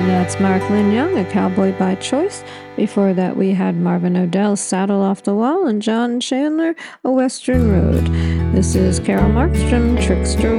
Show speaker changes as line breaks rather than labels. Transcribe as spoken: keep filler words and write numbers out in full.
And that's Mark Lynn Young, A Cowboy by Choice. Before that, we had Marvin Odell's Saddle Off the Wall and John Chandler, A Western Road. This is Carol Markstrom, Trickster